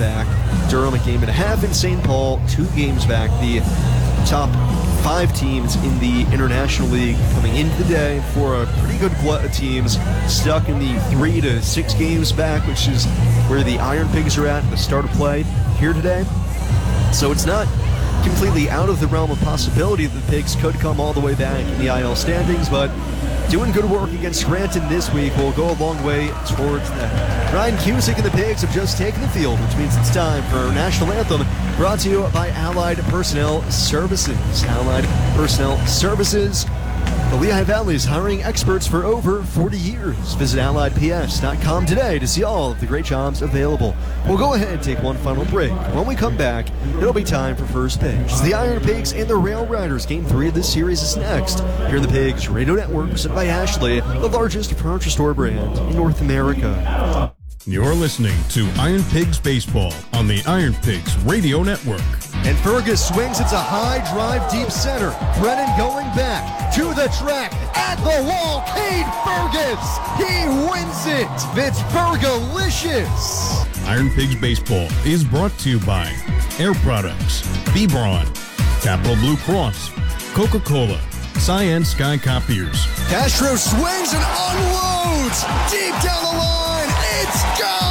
back. Durham a game and a half, and St. Paul 2 games back. The top 5 teams in the International League coming into the day for a pretty good glut of teams stuck in the 3 to 6 games back, which is where the Iron Pigs are at the start of play here today. So it's not completely out of the realm of possibility that the Pigs could come all the way back in the IL standings, but doing good work against Scranton this week will go a long way towards that. Ryan Cusick and the Pigs have just taken the field, which means it's time for our national anthem, brought to you by Allied Personnel Services. Allied Personnel Services, the Lehigh Valley is hiring experts for over 40 years. Visit AlliedPS.com today to see all of the great jobs available. We'll go ahead and take one final break. When we come back, it'll be time for first pitch. The Iron Pigs and the Rail Riders. Game 3 of this series is next. Here in the Pigs Radio Network, presented by Ashley, the largest furniture store brand in North America. You're listening to Iron Pigs Baseball on the Iron Pigs Radio Network. And Fergus swings. It's a high drive deep center. Brennan going back to the track at the wall. Cade Fergus. He wins it. It's Fergalicious. Iron Pigs Baseball is brought to you by Air Products, Bebron, Capital Blue Cross, Coca-Cola, Cyan Sky Copiers. Castro swings and unloads deep down the line. It's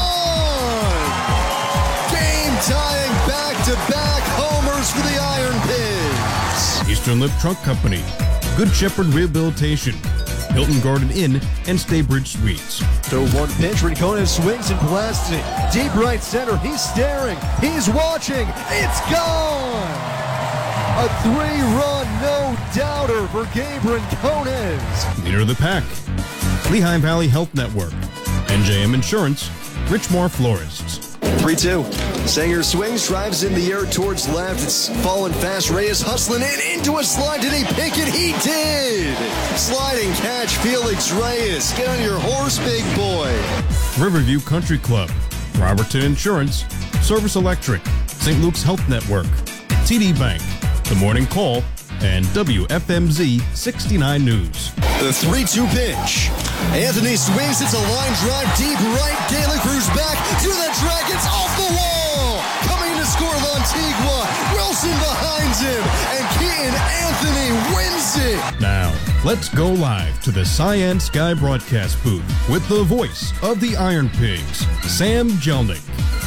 gone. Game tying back-to-back homers for the Iron Pigs. Eastern Lip Truck Company, Good Shepherd Rehabilitation, Hilton Garden Inn, and Staybridge Suites. So one pitch, Rincona swings and blasts it. Deep right center, he's staring, he's watching, it's gone! A 3-run no-doubter for Gabe Rincones. Leader of the pack, Lehigh Valley Health Network, NJM Insurance, Richmore Florists. 3-2. Sanger swings, drives in the air towards left. It's falling fast. Reyes hustling in into a slide. Did he pick it? He did! Sliding catch, Felix Reyes. Get on your horse, big boy. Riverview Country Club, Robertson Insurance, Service Electric, St. Luke's Health Network, TD Bank, The Morning Call, and WFMZ 69 News. The 3-2 pitch. Anthony swings. It's a line drive deep right. Gala Cruz back to the track. It's off the wall. Coming to score Lantigua. Wilson behind him. And Keaton Anthony wins it. Now, let's go live to the Cyan Sky broadcast booth with the voice of the Iron Pigs, Sam Jelnick.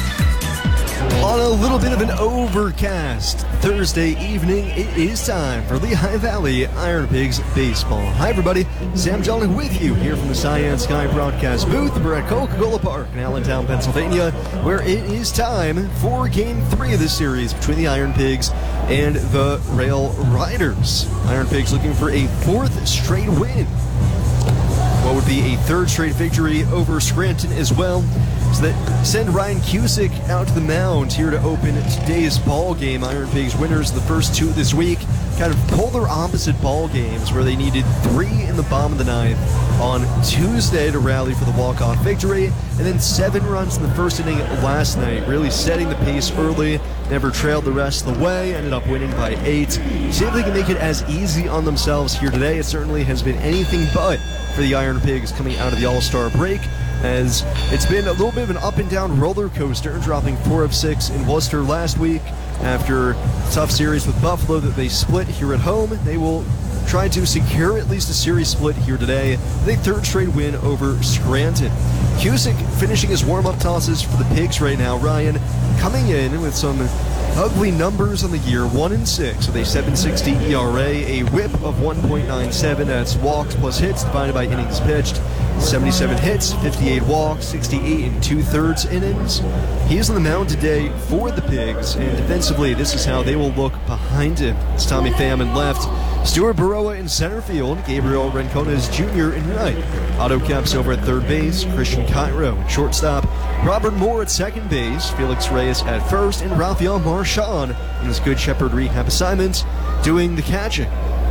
On a little bit of an overcast Thursday evening, it is time for Lehigh Valley Iron Pigs Baseball. Hi everybody, Sam Jelnick with you here from the Cyan Sky broadcast booth. We're at Coca-Cola Park in Allentown, Pennsylvania, where it is time for Game 3 of this series between the Iron Pigs and the Rail Riders. Iron Pigs looking for a 4th straight win. What would be a 3rd straight victory over Scranton as well. So that send Ryan Cusick out to the mound here to open today's ball game. Iron Pigs winners the first 2 this week. Kind of polar opposite ball games where they needed 3 in the bottom of the 9th on Tuesday to rally for the walk-off victory, and then 7 runs in the first inning last night, really setting the pace early. Never trailed the rest of the way, ended up winning by 8. See if they can make it as easy on themselves here today. It certainly has been anything but for the Iron Pigs coming out of the All-Star break, as it's been a little bit of an up-and-down roller coaster, dropping 4 of 6 in Worcester last week after a tough series with Buffalo that they split here at home. They will try to secure at least a series split here today with a 3rd straight win over Scranton. Cusick finishing his warm-up tosses for the Pigs right now. Ryan coming in with some ugly numbers on the year, 1-6 with a 7.60 ERA, a whip of 1.97. That's walks plus hits divided by innings pitched. 77 hits, 58 walks, 68 2/3 innings. He is on the mound today for the Pigs, and defensively, this is how they will look behind him. It's Tommy Pham in left, Stuart Baroa in center field, Gabriel Rincones Jr. in right. Otto Kemp's over at 3rd base, Christian Cairo at shortstop, Robert Moore at 2nd base, Felix Reyes at 1st, and Rafael Marchand in his Good Shepherd rehab assignment doing the catching.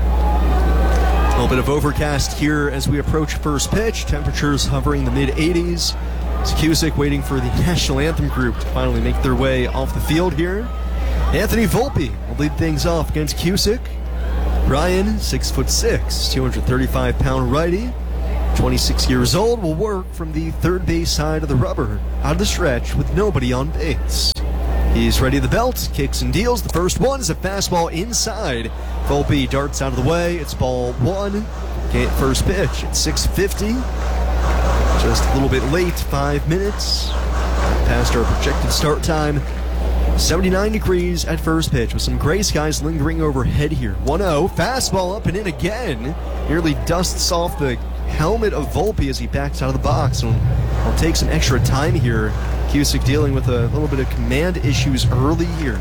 A little bit of overcast here as we approach first pitch. Temperatures hovering the mid-80s. It's Cusick waiting for the national anthem group to finally make their way off the field here. Anthony Volpe will lead things off against Cusick. Ryan, 6'6", 235-pound righty, 26 years old, will work from the 3rd base side of the rubber out of the stretch with nobody on base. He's ready to the belt, kicks and deals. The first one is a fastball inside. Volpe darts out of the way. It's ball one. First pitch at 6:50. Just a little bit late, 5 minutes past our projected start time. 79 degrees at first pitch with some gray skies lingering overhead here. 1-0, fastball up and in again. Nearly dusts off the helmet of Volpe as he backs out of the box. And will take some extra time here. Cusick dealing with a little bit of command issues early here.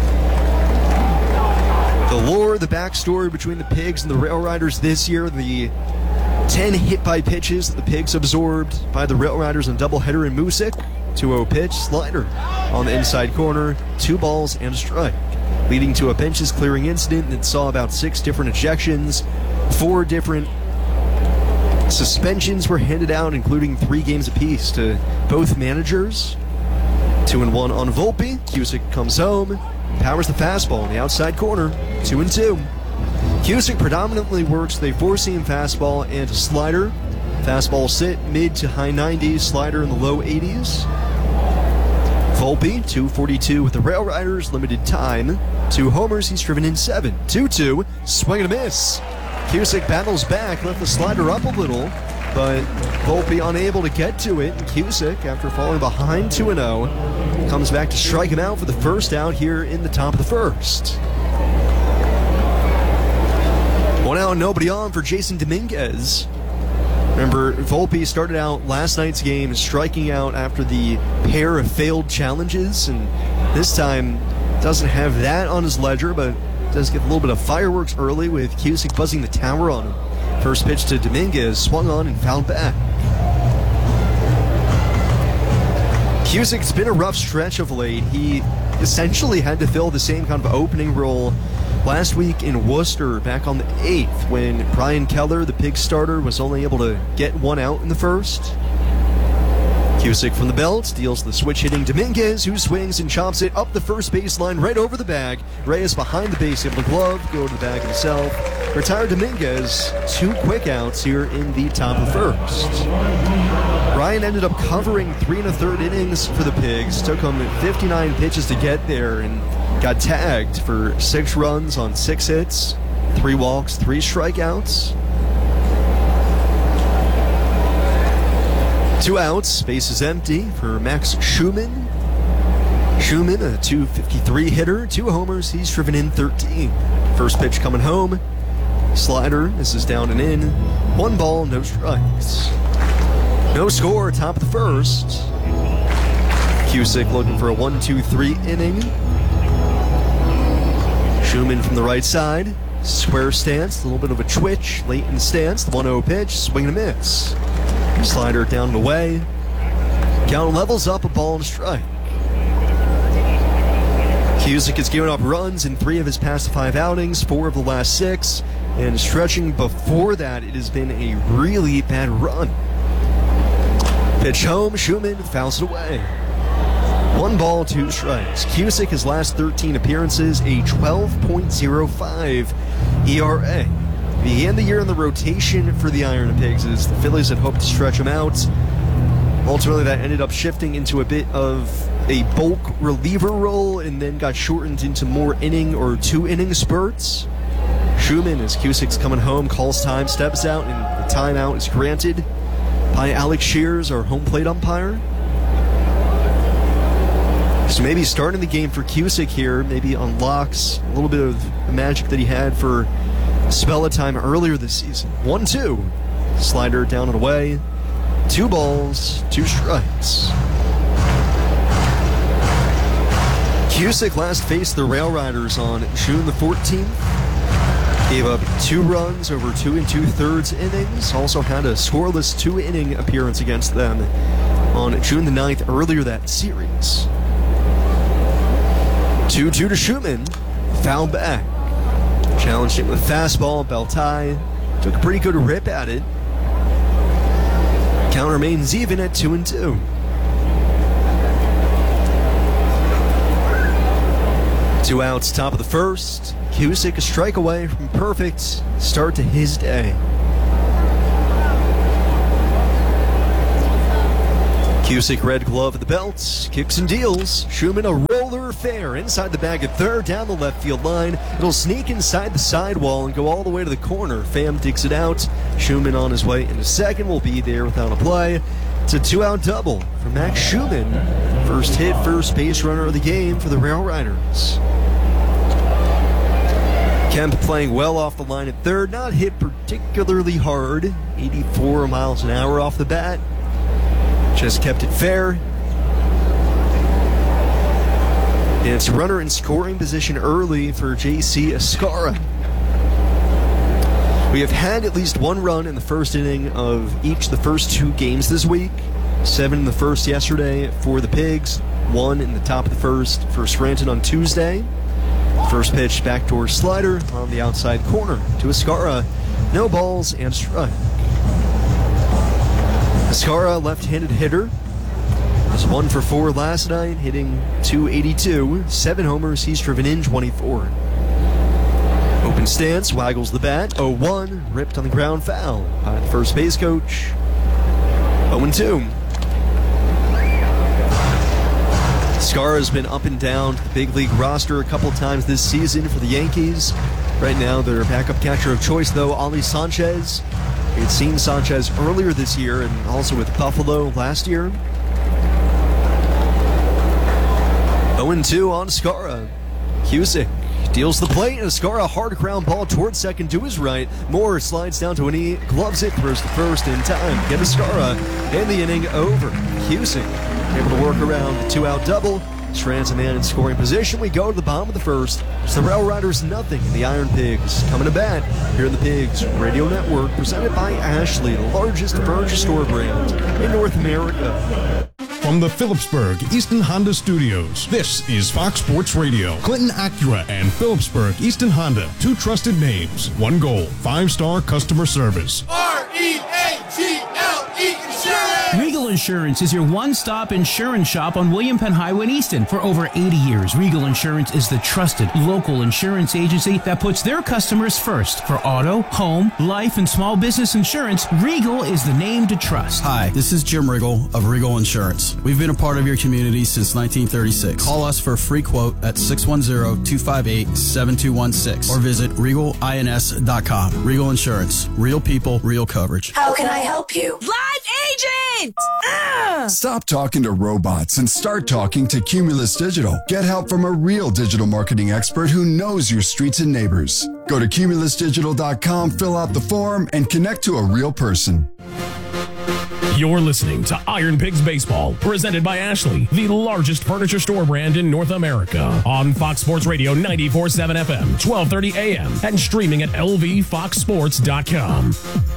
The lore, the backstory between the Pigs and the Rail Riders this year, the 10 hit-by pitches that the Pigs absorbed by the Rail Riders in doubleheader in Moosic. 2-0 pitch, slider on the inside corner, 2 balls and a strike, leading to a benches clearing incident that saw about 6 different ejections, 4 different suspensions were handed out, including 3 games apiece to both managers. 2-1 on Volpe. Cusick comes home, powers the fastball in the outside corner, 2-2. Cusick predominantly works the 4-seam fastball and a slider. Fastball sit mid to high 90s, slider in the low 80s. Volpe, 242 with the Rail Riders, limited time. 2 homers, he's driven in 7. 2-2, swing and a miss. Cusick battles back, left the slider up a little, but Volpe unable to get to it. And Cusick, after falling behind 2-0, comes back to strike him out for the first out here in the top of the first. 1 out, nobody on for Jason Dominguez. Remember, Volpe started out last night's game striking out after the pair of failed challenges, and this time doesn't have that on his ledger, but does get a little bit of fireworks early with Cusick buzzing the tower on him. First pitch to Dominguez, swung on and fouled back. Cusick's been a rough stretch of late. He essentially had to fill the same kind of opening role last week in Worcester back on the 8th when Brian Keller, the Pig starter, was only able to get 1 out in the first. Cusick from the belt deals the switch-hitting Dominguez, who swings and chops it up the first baseline right over the bag. Reyes behind the base, able to glove, go to the bag himself. Retired Dominguez, 2 quick outs here in the top of the first. Ryan ended up covering 3 1/3 innings for the Pigs. Took him 59 pitches to get there and got tagged for 6 runs on 6 hits, 3 walks, 3 strikeouts. 2 outs, base is empty for Max Schumann. Schumann, a .253 hitter, 2 homers, he's driven in 13. First pitch coming home, slider, this is down and in. 1 ball, no strikes. No score, top of the first. Cusick looking for a 1-2-3 inning. Schumann from the right side, square stance, a little bit of a twitch late in the stance. The 1-0 pitch, swing and a miss. Slider down and away. Count levels up, a ball and a strike. Cusick has given up runs in 3 of his past 5 outings, 4 of the last 6, and stretching before that, it has been a really bad run. Pitch home, Schumann fouls it away. 1 ball, 2 strikes. Cusick, his last 13 appearances, a 12.05 ERA. He began the year in the rotation for the Iron Pigs as the Phillies had hoped to stretch him out. Ultimately, that ended up shifting into a bit of a bulk reliever role and then got shortened into more inning or 2-inning spurts. Schumann, as Cusick's coming home, calls time, steps out, and the timeout is granted by Alex Shears, our home plate umpire. So maybe starting the game for Cusick here maybe unlocks a little bit of the magic that he had for a spell of time earlier this season. 1-2. Slider down and away. 2 balls, 2 strikes. Cusick last faced the Rail Riders on June the 14th. Gave up 2 runs over 2 2/3 innings. Also had a scoreless 2-inning appearance against them on June the 9th earlier that series. 2-2 to Schumann. Foul back. Challenged it with fastball, belt high. Took a pretty good rip at it. Count remains even at 2-2. 2 outs, top of the first. Cusick a strike away from perfect start to his day. Cusick, red glove at the belt, kicks and deals. Schumann, a roller fair inside the bag at third, down the left field line. It'll sneak inside the sidewall and go all the way to the corner. Pham digs it out. Schumann on his way into second will be there without a play. It's a 2-out double for Max Schumann. First hit, first base runner of the game for the Rail Riders. Kemp playing well off the line at third, not hit particularly hard. 84 miles an hour off the bat. Just kept it fair. And it's runner in scoring position early for J.C. Escarra. We have had at least one run in the first inning of each of the first two games this week. 7 in the first yesterday for the Pigs. 1 in the top of the first for Scranton on Tuesday. First pitch, backdoor slider on the outside corner to Escarra. No balls and strike. Escarra, left-handed hitter, was 1 for 4 last night, hitting .282. 7 homers, he's driven in 24. Open stance, waggles the bat. 0-1, ripped on the ground foul by the first base coach. 0-2. Escarra has been up and down the big league roster a couple times this season for the Yankees. Right now, their backup catcher of choice, though, Ali Sanchez. We had seen Sanchez earlier this year and also with Buffalo last year. 0-2 on Escarra. Cusick deals the plate, and Escarra, a hard ground ball towards second to his right. Moore slides down to a knee, gloves it, throws the first in time. Get Escarra, and the inning over. Cusick able to work around the 2-out double. Strand's a man in scoring position. We go to the bottom of the first. It's the Rail Riders nothing, and the Iron Pigs coming to bat here in the Pigs Radio Network, presented by Ashley, the largest furniture store brand in North America. From the Phillipsburg Easton Honda Studios, this is Fox Sports Radio. Clinton Acura and Phillipsburg Easton Honda, 2 trusted names, 1 goal, 5-star customer service. R-E-A-G-L-E Insurance! Regal Insurance is your one-stop insurance shop on William Penn Highway in Easton. For over 80 years, Regal Insurance is the trusted local insurance agency that puts their customers first. For auto, home, life, and small business insurance, Regal is the name to trust. Hi, this is Jim Riggle of Regal Insurance. We've been a part of your community since 1936. Call us for a free quote at 610-258-7216 or visit regalins.com. Regal Insurance. Real people, real coverage. How can I help you? Live agent! Stop talking to robots and start talking to Cumulus Digital. Get help from a real digital marketing expert who knows your streets and neighbors. Go to cumulusdigital.com, fill out the form, and connect to a real person. You're listening to Iron Pigs Baseball, presented by Ashley, the largest furniture store brand in North America. On Fox Sports Radio 94.7 FM, 12:30 a.m., and streaming at lvfoxsports.com.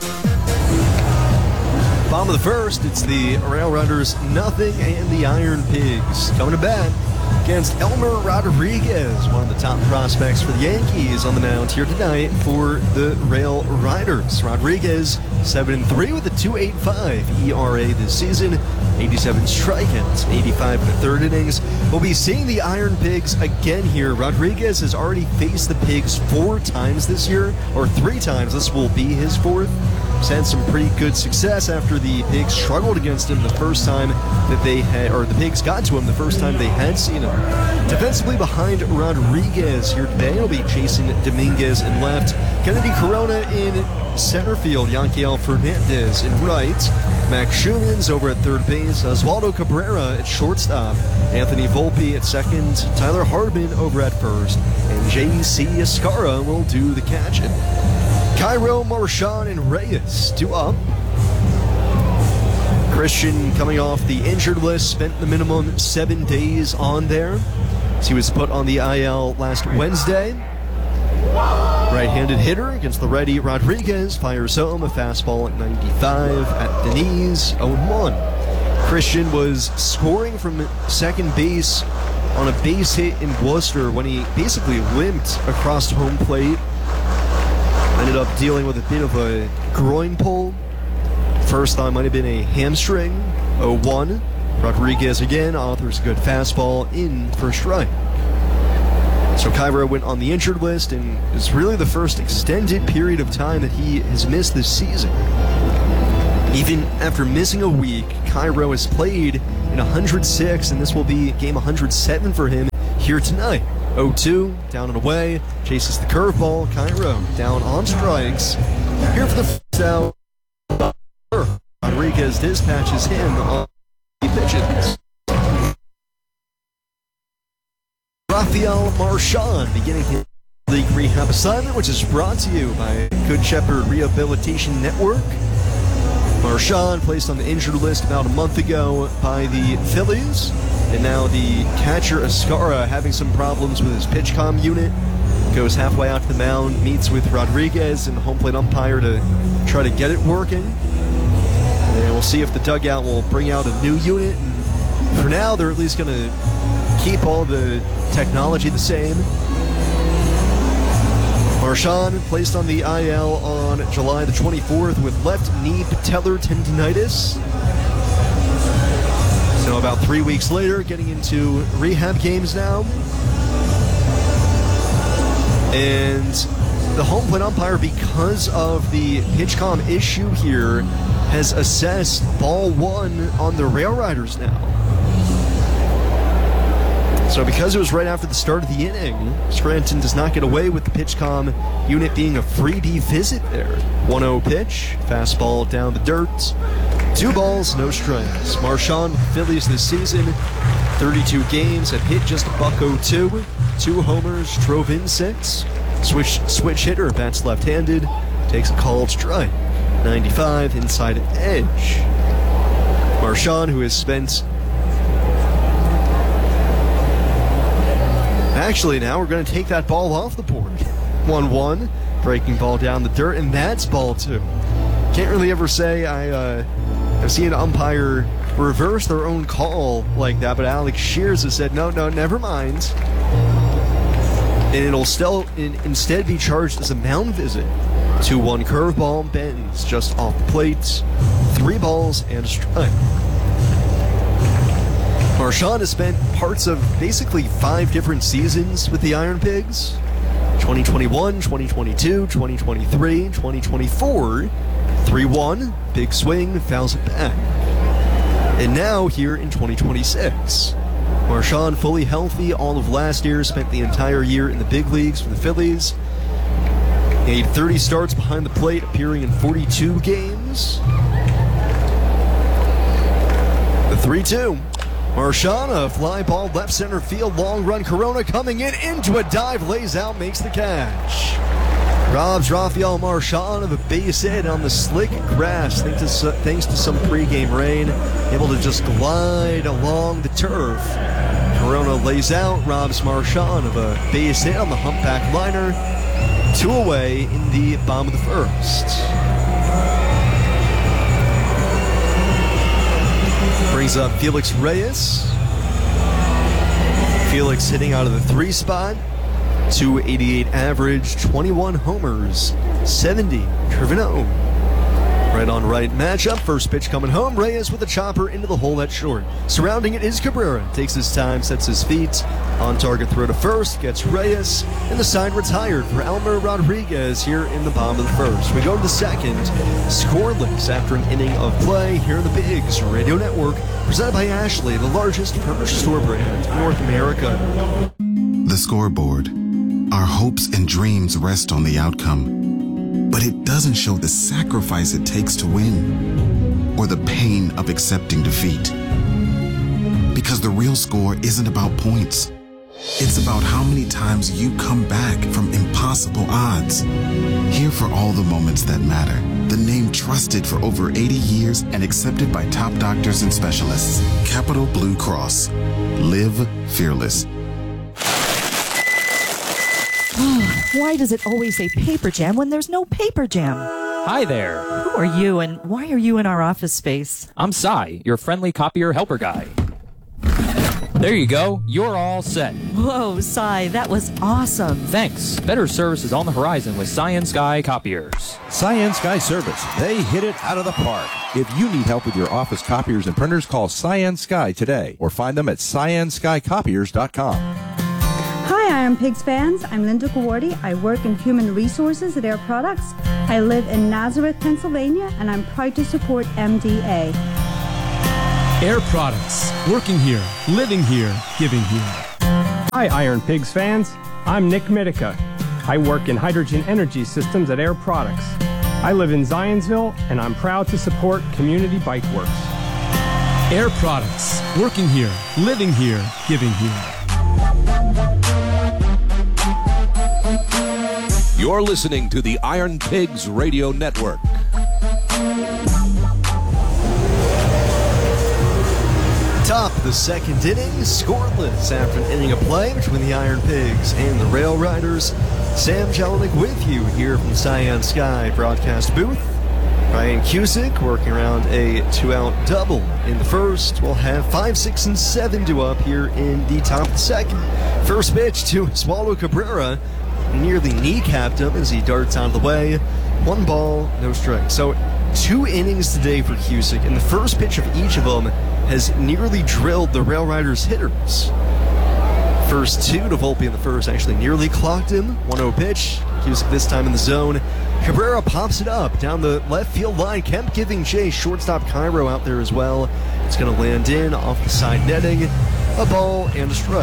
Bottom of the first, it's the Rail Riders nothing and the Iron Pigs coming to bat against Elmer Rodriguez, one of the top prospects for the Yankees on the mound here tonight for the Rail Riders. Rodriguez, 7-3 with a 2.85 ERA this season, 87 strikeouts, 85 in the third innings. We'll be seeing the Iron Pigs again here. Rodriguez has already faced the Pigs 4 times this year, or 3 times. This will be his 4th. He's had some pretty good success after the Pigs struggled against him the first time that they had, or the Pigs got to him the first time they had seen him. Defensively behind Rodriguez here today, he'll be chasing Dominguez in left, Kennedy Corona in center field, Yanquiel Fernandez in right, Max Schumann's over at third base, Oswaldo Cabrera at shortstop, Anthony Volpe at second, Tyler Hardman over at first, and J.C. Escarra will do the catching. Cairo, Marchand, and Reyes 2 up. Christian coming off the injured list, spent the minimum 7 days on there. So he was put on the IL last Wednesday. Right-handed hitter against the righty Rodriguez, fires home a fastball at 95 at the knees, 0-1. Christian was scoring from second base on a base hit in Worcester when he basically limped across home plate. Ended up dealing with a bit of a groin pull. First thought might have been a hamstring. 0-1. Rodriguez again authors a good fastball in for a strike. So Cairo went on the injured list, and it's really the first extended period of time that he has missed this season. Even after missing a week, Cairo has played in 106, and this will be game 107 for him here tonight. 0-2, down and away, chases the curveball. Cairo down on strikes. Here for the first out, Rodriguez dispatches him on the pitches. Rafael Marchand beginning his league rehab assignment, which is brought to you by Good Shepherd Rehabilitation Network. Marchand placed on the injured list about a month ago by the Phillies, and now the catcher Ascara having some problems with his pitch comm unit. Goes halfway out to the mound, meets with Rodriguez and the home plate umpire to try to get it working. And we'll see if the dugout will bring out a new unit. And for now, they're at least going to keep all the technology the same. Marchand placed on the IL on July the 24th with left knee patellar tendinitis. So about 3 weeks later, getting into rehab games now. And the home plate umpire, because of the pitch comm issue here, has assessed ball one on the Rail Riders now. So because it was right after the start of the inning, Scranton does not get away with the pitch comm unit being a freebie visit there. 1-0 pitch, fastball down the dirt. 2 balls, no strikes. Marchand with the Phillies this season, 32 games, have hit just $102, 2 homers, drove in 6. Switch hitter, bats left-handed, takes a called strike. 95 inside edge. Marchand, who has spent... Actually, now we're going to take that ball off the board. 1-1, breaking ball down the dirt, and that's ball 2. Can't really ever say I've seen an umpire reverse their own call like that, but Alex Shears has said, no, never mind. And it'll still instead be charged as a mound visit. 2-1 curveball, bends just off the plate. 3 balls and a strike. Marchand has spent parts of basically 5 different seasons with the Iron Pigs. 2021, 2022, 2023, 2024. 3-1, big swing, fouls it back. And now here in 2026. Marchand fully healthy all of last year, spent the entire year in the big leagues for the Phillies. Made 30 starts behind the plate, appearing in 42 games. The 3-2. Marchand, a fly ball left center field, long run. Corona coming in into a dive, lays out, makes the catch. Robs Rafael Marchand of a base hit on the slick grass thanks to some pregame rain. Able to just glide along the turf. Corona lays out, robs Marchand of a base hit on the humpback liner. 2 away in the bottom of the first. Brings up Felix Reyes. Felix hitting out of the 3 spot. 288 average, 21 homers, 70 driven home. Right on right matchup. First pitch coming home. Reyes with a chopper into the hole at short. Surrounding it is Cabrera. Takes his time, sets his feet. On target throw to first. Gets Reyes. And the side retired for Elmer Rodriguez here in the bottom of the first. We go to the second. Scoreless after an inning of play here in the Bigs Radio Network. Presented by Ashley, the largest furniture store brand in North America. The scoreboard. Our hopes and dreams rest on the outcome, but it doesn't show the sacrifice it takes to win or the pain of accepting defeat. Because the real score isn't about points. It's about how many times you come back from impossible odds. Here for all the moments that matter. The name trusted for over 80 years and accepted by top doctors and specialists. Capital Blue Cross. Live fearless. Why does it always say Paper Jam when there's no Paper Jam? Hi there. Who are you and why are you in our office space? I'm Cy, your friendly copier helper guy. There you go. You're all set. Whoa, Cy, that was awesome. Thanks. Better service is on the horizon with Cyan Sky Copiers. Cyan Sky Service. They hit it out of the park. If you need help with your office copiers and printers, call Cyan Sky today or find them at cyanskycopiers.com. Hi, Iron Pigs fans. I'm Linda Gawardi. I work in human resources at Air Products. I live in Nazareth, Pennsylvania, and I'm proud to support MDA. Air Products. Working here, living here, giving here. Hi, Iron Pigs fans. I'm Nick Mitica. I work in hydrogen energy systems at Air Products. I live in Zionsville, and I'm proud to support Community Bike Works. Air Products. Working here, living here, giving here. You're listening to the Iron Pigs Radio Network. Top of the second inning, scoreless after an inning of play between the Iron Pigs and the Rail Riders. Sam Jelinek with you here from Cyan Sky broadcast booth. Ryan Cusick working around a 2-out double in the first. We'll have 5, 6, and 7 due up here in the top of the second. First pitch to Oswaldo Cabrera. Nearly kneecapped him as he darts out of the way. 1 ball, no strike. So 2 innings today for Cusick, and the first pitch of each of them has nearly drilled the Rail Riders hitters. First 2 to Volpe in the first actually nearly clocked him. 1-0 pitch. Cusick this time in the zone. Cabrera pops it up down the left field line. Kemp giving chase. Shortstop Cairo out there as well. It's going to land in off the side netting. A ball and a strike.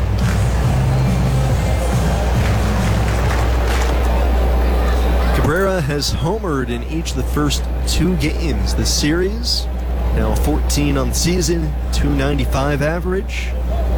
Cabrera has homered in each of the first 2 games this series. Now 14 on the season, .295 average.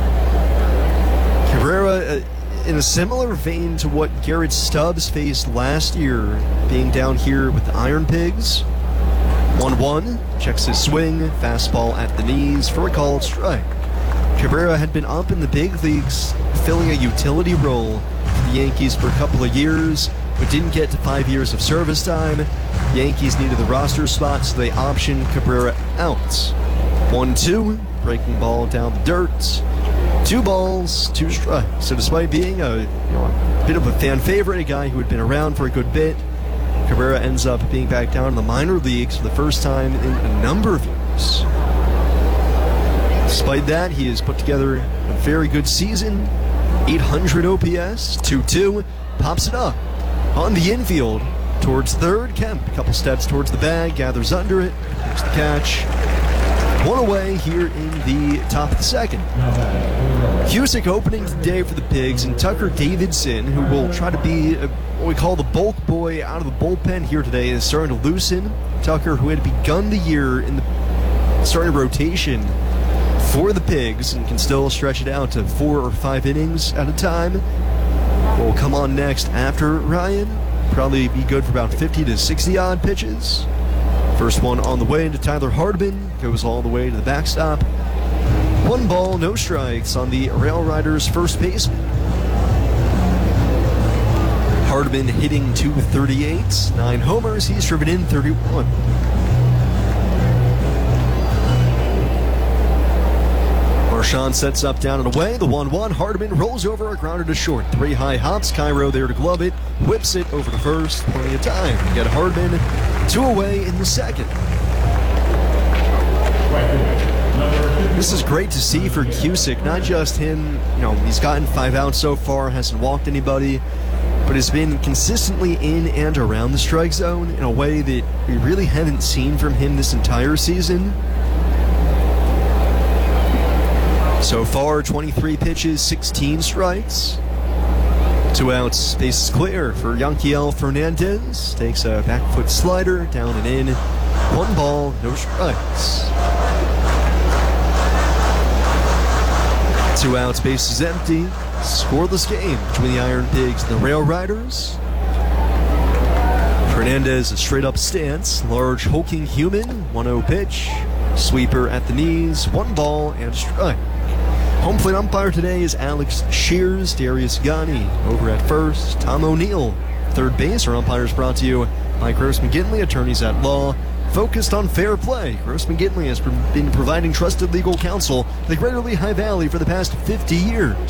Cabrera, in a similar vein to what Garrett Stubbs faced last year, being down here with the Iron Pigs. 1-1, checks his swing, fastball at the knees for a called strike. Cabrera had been up in the big leagues, filling a utility role for the Yankees for a couple of years, but didn't get to 5 years of service time. Yankees needed the roster spot, so they optioned Cabrera out. 1-2, breaking ball down the dirt. 2 balls, 2 strikes. So despite being a bit of a fan favorite, a guy who had been around for a good bit, Cabrera ends up being back down in the minor leagues for the first time in a number of years. Despite that, he has put together a very good season. 800 OPS, 2-2, pops it up on the infield towards third. Kemp, a couple steps towards the bag, gathers under it, makes the catch. 1 away here in the top of the second. Cusick opening today for the Pigs, and Tucker Davidson, who will try to be what we call the bulk boy out of the bullpen here today, is starting to loosen. Tucker, who had begun the year in the starting rotation for the Pigs and can still stretch it out to 4 or 5 innings at a time, will come on next after Ryan. Probably be good for about 50 to 60 odd pitches. First one on the way into Tyler Hardman, goes all the way to the backstop. 1 ball, no strikes on the Rail Riders' first baseman. Hardman hitting .238, 9 homers, he's driven in 31. Marchand sets up down and away, the 1-1. Hardman rolls over, a grounder to short. 3 high hops, Cairo there to glove it, whips it over to first, plenty of time to get Hardman 2 away in the second. This is great to see for Cusick, not just him, he's gotten 5 outs so far, hasn't walked anybody, but has been consistently in and around the strike zone in a way that we really haven't seen from him this entire season. So far, 23 pitches, 16 strikes. 2 outs, bases clear for Yanquiel Fernandez. Takes a back foot slider, down and in. 1 ball, no strikes. 2 outs, bases empty. Scoreless game between the Iron Pigs and the Rail Riders. Fernandez, a straight-up stance. Large, hulking human. 1-0 pitch. Sweeper at the knees. 1 ball and a strike. Home plate umpire today is Alex Shears. Darius Ghani over at first. Tom O'Neill, third base. Our umpires brought to you by Gross McGinley, attorneys at law, focused on fair play. Gross McGinley has been providing trusted legal counsel to the Greater Lehigh Valley for the past 50 years. For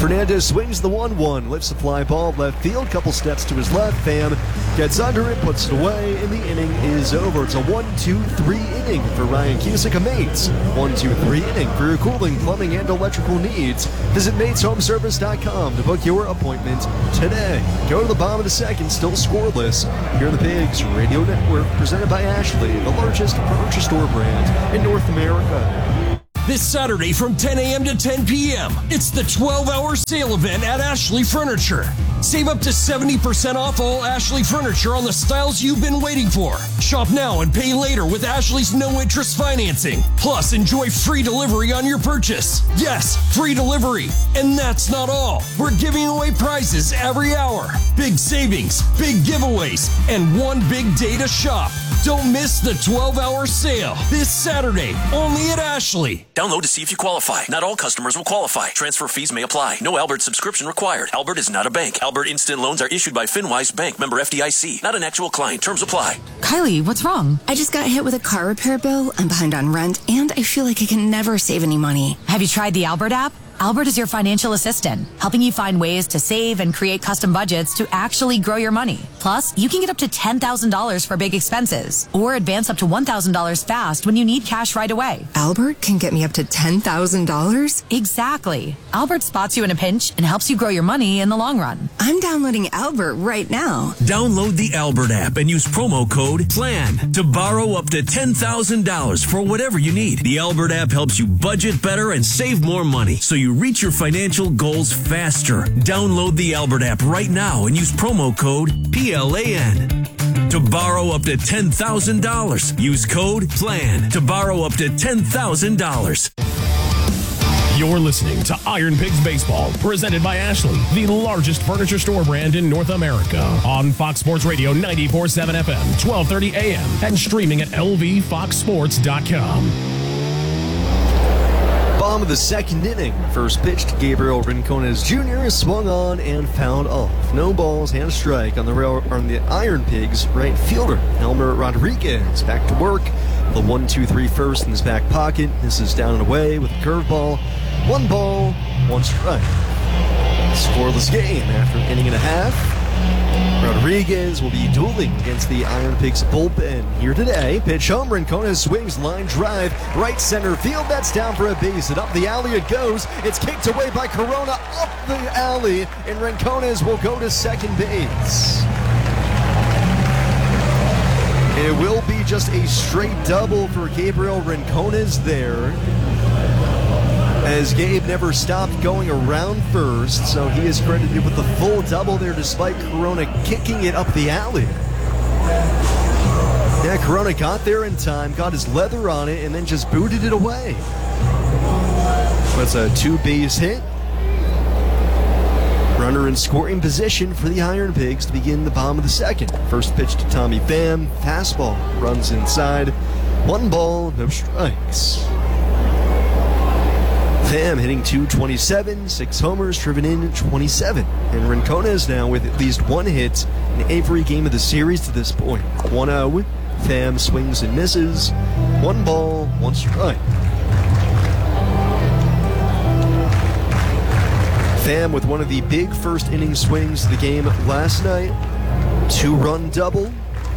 Fernandez swings the 1-1, lifts the fly ball left field, couple steps to his left. Pham gets under it, puts it away, and the inning is over. It's a 1-2-3 inning for Ryan Cusick of Mates. 1-2-3 inning for your cooling, plumbing, and electrical needs. Visit MatesHomeservice.com to book your appointment today. Go to the bottom of the second, still scoreless. Here are the Pigs Radio Network, presented by Ashley, the largest furniture store brand in North America. This Saturday from 10 a.m. to 10 p.m., it's the 12-hour sale event at Ashley Furniture. Save up to 70% off all Ashley Furniture on the styles you've been waiting for. Shop now and pay later with Ashley's no-interest financing. Plus, enjoy free delivery on your purchase. Yes, free delivery. And that's not all. We're giving away prizes every hour. Big savings, big giveaways, and one big day to shop. Don't miss the 12-hour sale this Saturday, only at Ashley. Download to see if you qualify. Not all customers will qualify. Transfer fees may apply. No Albert subscription required. Albert is not a bank. Albert Instant Loans are issued by FinWise Bank, member FDIC. Not an actual client. Terms apply. Kylie, what's wrong? I just got hit with a car repair bill. I'm behind on rent, and I feel like I can never save any money. Have you tried the Albert app? Albert is your financial assistant, helping you find ways to save and create custom budgets to actually grow your money. Plus, you can get up to $10,000 for big expenses or advance up to $1,000 fast when you need cash right away. Albert can get me up to $10,000? Exactly. Albert spots you in a pinch and helps you grow your money in the long run. I'm downloading Albert right now. Download the Albert app and use promo code PLAN to borrow up to $10,000 for whatever you need. The Albert app helps you budget better and save more money, so you reach your financial goals faster. Download the Albert app right now and use promo code PLAN to borrow up to $10,000. Use code PLAN to borrow up to $10,000. You're listening to Iron Pigs Baseball, presented by Ashley, the largest furniture store brand in North America. On Fox Sports Radio 94.7 FM, 1230 AM, and streaming at lvfoxsports.com. Bottom of the second inning. First pitch to Gabriel Rincones Jr. is swung on and fouled off. No balls and a strike on the Iron Pigs right fielder. Elmer Rodriguez back to work. The 1-2-3 first in his back pocket. This is down and away with a curveball. 1 ball, 1 strike. Scoreless game after an inning and a half. Rodriguez will be dueling against the Iron Pigs bullpen here today. Pitch home, Rincones swings, line drive, right center field. That's down for a base hit. Up the alley it goes. It's kicked away by Corona up the alley, and Rincones will go to second base. It will be just a straight double for Gabriel Rincones there, as Gabe never stopped going around first, so he is credited with the full double there despite Corona kicking it up the alley. Yeah, Corona got there in time, got his leather on it, and then just booted it away. That's a 2-base hit. Runner in scoring position for the Iron Pigs to begin the bottom of the second. First pitch to Tommy Pham, fastball, runs inside. 1 ball, no strikes. Pham hitting .227, 6 homers, driven in 27. And Rincones now with at least 1 hit in every game of the series to this point. 1-0, Pham swings and misses. 1 ball, 1 strike. Pham with one of the big first inning swings of the game last night. 2-run double.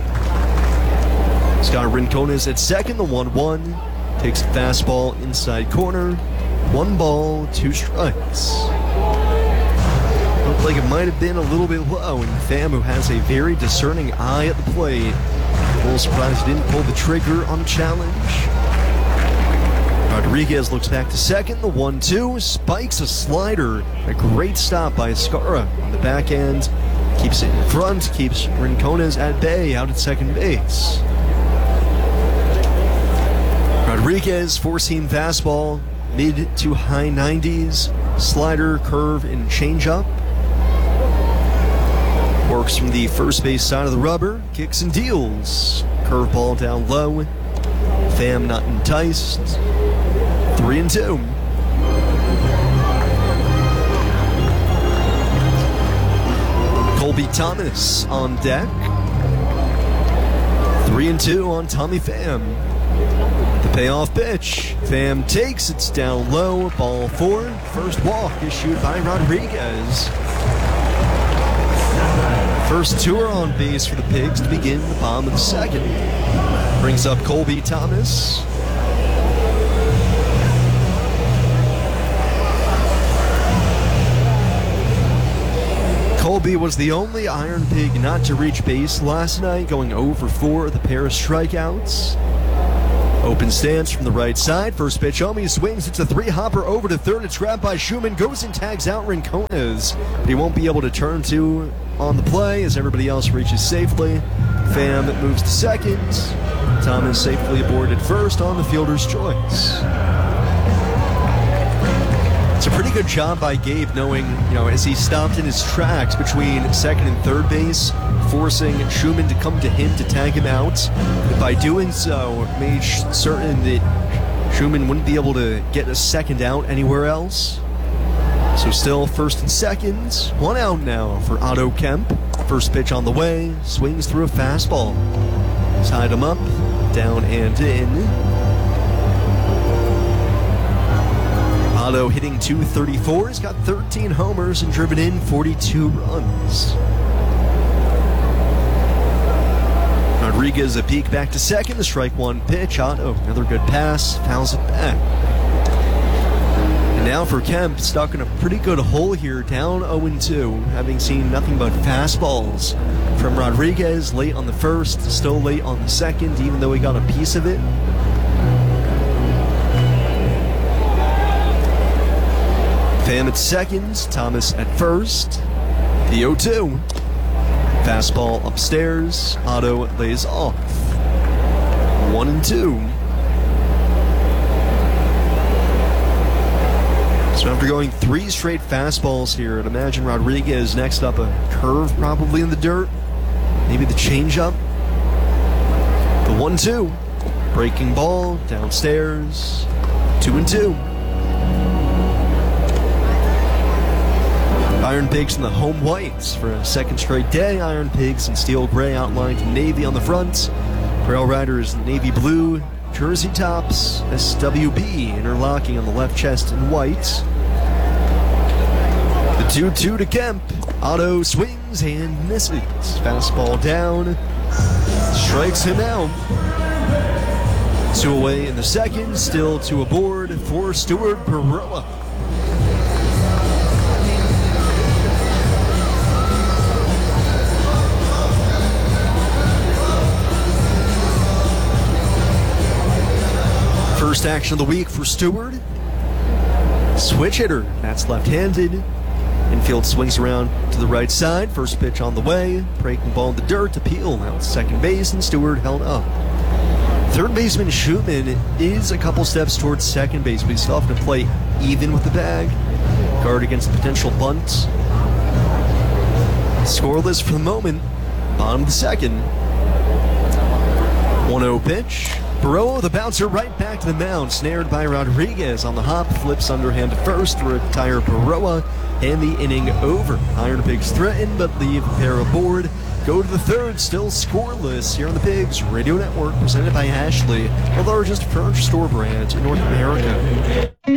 Scott Rincones at second, the 1-1. Takes a fastball inside corner. 1 ball, 2 strikes. Looked like it might have been a little bit low, and Pham, who has a very discerning eye at the plate, a little surprised he didn't pull the trigger on the challenge. Rodriguez looks back to second, the 1-2, spikes a slider. A great stop by Escara on the back end. Keeps it in front, keeps Rincones at bay out at second base. Rodriguez, 4-seam fastball, mid to high 90s, slider, curve, and changeup. Works from the first base side of the rubber, kicks and deals. Curveball down low. Pham not enticed. 3-2. Colby Thomas on deck. 3-2 on Tommy Pham. The payoff pitch. Pham takes, it's down low, ball 4. First walk issued by Rodriguez. First two are on base for the Pigs to begin the bottom of the second. Brings up Colby Thomas. Colby was the only Iron Pig not to reach base last night, going 0 for 4 with a pair of strikeouts. Open stance from the right side. First pitch, Omi swings. It's a 3-hopper over to third. It's grabbed by Schumann. Goes and tags out Rincones. But he won't be able to turn to on the play as everybody else reaches safely. Pham moves to second. Thomas safely aboard at first on the fielder's choice. It's a pretty good job by Gabe knowing, as he stopped in his tracks between second and third base, forcing Schumann to come to him to tag him out. But by doing so, made certain that Schumann wouldn't be able to get a second out anywhere else. So still first and second, 1 out now for Otto Kemp. First pitch on the way, swings through a fastball. Tied him up, down and in. Otto hitting .234. He's got 13 homers and driven in 42 runs. Rodriguez a peek back to second. The strike one pitch. Otto, another good pass. Fouls it back. And now for Kemp, stuck in a pretty good hole here, down 0-2, having seen nothing but fastballs from Rodriguez late on the first, still late on the second, even though he got a piece of it. Pham at second, Thomas at first. The 0-2. Fastball upstairs. Otto lays off. 1-2. So after going 3 straight fastballs here, I'd imagine Rodriguez next up a curve probably in the dirt. Maybe the changeup. The 1-2. Breaking ball downstairs. 2-2. Iron Pigs in the home whites for a second straight day. Iron Pigs in steel gray outlined in navy on the front. Trail Riders navy blue. Jersey tops, SWB interlocking on the left chest in white. The 2-2 to Kemp. Otto swings and misses. Fastball down. Strikes him out. 2 away in the second. Still 2 aboard for Stuart Perella. First action of the week for Stewart. Switch hitter, that's left-handed. Infield swings around to the right side. First pitch on the way. Breaking ball in the dirt. Appeal out second base, and Stewart held up. Third baseman Schumann is a couple steps towards second base, but he's still having to play even with the bag. Guard against the potential bunt. Scoreless for the moment. Bottom of the second. 1-0 pitch. Barroa, the bouncer, right back to the mound. Snared by Rodriguez on the hop. Flips underhand to first to retire Barroa. And the inning over. Iron Pigs threaten, but leave the pair aboard. Go to the third, still scoreless here on the Pigs Radio Network, presented by Ashley, the largest furniture store brand in North America.